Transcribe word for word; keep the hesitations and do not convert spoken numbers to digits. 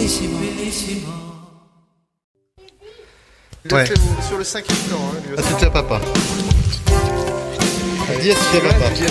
Ouais. Sur le cinquième temps, hein, lui À aussi. tout à papa. Dis à tout à papa.